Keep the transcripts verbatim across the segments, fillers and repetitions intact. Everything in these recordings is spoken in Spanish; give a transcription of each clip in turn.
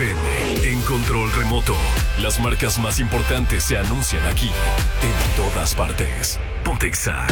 F M, en control remoto. Las marcas más importantes se anuncian aquí, en todas partes. Ponte Exa.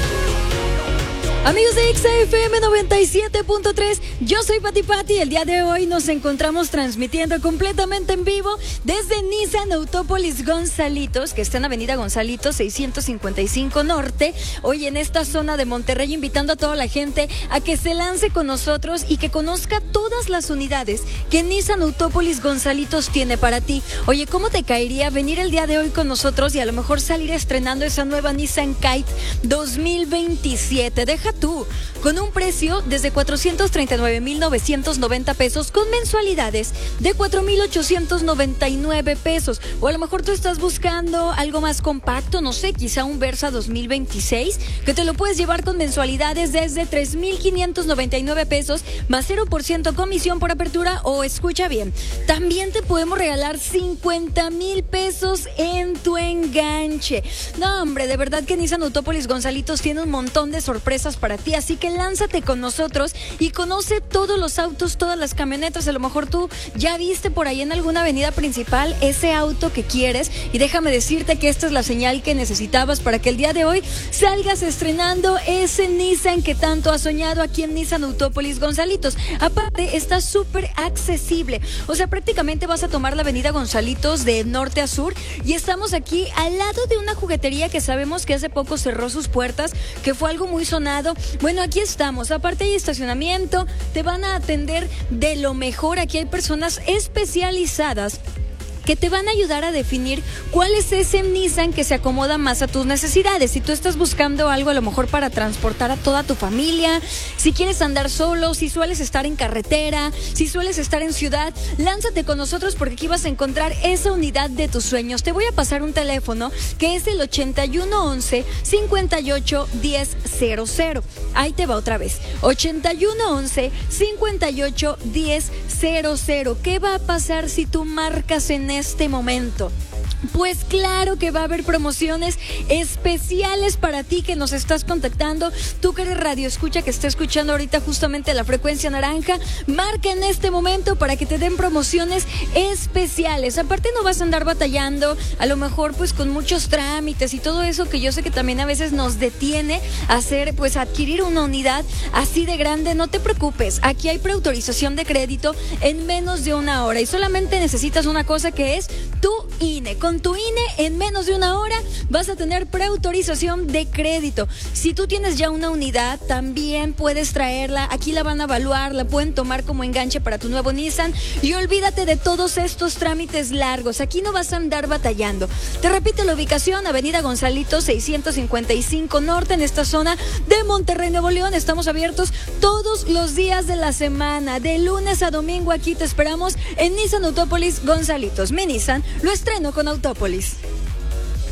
Amigos de Exa F M noventa y siete punto tres, yo soy Pati Pati. El día de hoy nos encontramos transmitiendo completamente en vivo desde Nissan Autópolis Gonzalitos, que está en Avenida Gonzalitos seiscientos cincuenta y cinco Norte, hoy en esta zona de Monterrey, invitando a toda la gente a que se lance con nosotros y que conozca todas las unidades que Nissan Autópolis Gonzalitos tiene para ti. Oye, ¿cómo te caería venir el día de hoy con nosotros y a lo mejor salir estrenando esa nueva Nissan Kite dos mil veintisiete? Deja tú, con un precio desde cuatrocientos treinta y nueve mil novecientos noventa pesos, con mensualidades de cuatro mil ochocientos noventa y nueve pesos. O a lo mejor tú estás buscando algo más compacto, no sé, quizá un Versa dos mil veintiséis, que te lo puedes llevar con mensualidades desde tres mil quinientos noventa y nueve pesos, más cero por ciento comisión por apertura. O escucha bien, también te podemos regalar cincuenta mil pesos en tu enganche. No, hombre, de verdad que Nissan Autópolis Gonzalitos tiene un montón de sorpresas para ti, así que lánzate con nosotros y conoce todos los autos, todas las camionetas. A lo mejor tú ya viste por ahí en alguna avenida principal ese auto que quieres, y déjame decirte que esta es la señal que necesitabas para que el día de hoy salgas estrenando ese Nissan que tanto has soñado aquí en Nissan Autópolis Gonzalitos. Aparte, está súper accesible, o sea, prácticamente vas a tomar la avenida Gonzalitos de norte a sur y estamos aquí al lado de una juguetería que sabemos que hace poco cerró sus puertas, que fue algo muy sonado. Bueno, aquí estamos. Aparte hay estacionamiento, te van a atender de lo mejor. Aquí hay personas especializadas que te van a ayudar a definir cuál es ese Nissan que se acomoda más a tus necesidades. Si tú estás buscando algo a lo mejor para transportar a toda tu familia, si quieres andar solo, si sueles estar en carretera, si sueles estar en ciudad, lánzate con nosotros porque aquí vas a encontrar esa unidad de tus sueños. Te voy a pasar un teléfono que es el ochenta y uno once cincuenta y ocho diez cero cero. Ahí te va otra vez. ochenta y uno once cincuenta y ocho diez cero cero. ¿Qué va a pasar si tú marcas en este momento? Pues claro que va a haber promociones especiales para ti que nos estás contactando. Tú que eres radio escucha, que está escuchando ahorita justamente la frecuencia naranja, marca en este momento para que te den promociones especiales. Aparte no vas a andar batallando a lo mejor pues con muchos trámites y todo eso que yo sé que también a veces nos detiene a hacer, pues adquirir una unidad así de grande. No te preocupes, aquí hay preautorización de crédito en menos de una hora y solamente necesitas una cosa, que es tu I N E. Con tu I N E en menos de una hora vas a tener preautorización de crédito. Si tú tienes ya una unidad, también puedes traerla. Aquí la van a evaluar, la pueden tomar como enganche para tu nuevo Nissan y olvídate de todos estos trámites largos. Aquí no vas a andar batallando. Te repito la ubicación: Avenida Gonzalitos seiscientos cincuenta y cinco Norte, en esta zona de Monterrey, Nuevo León. Estamos abiertos todos los días de la semana, de lunes a domingo. Aquí te esperamos en Nissan Autópolis Gonzalitos. Mi Nissan lo estreno con Autópolis.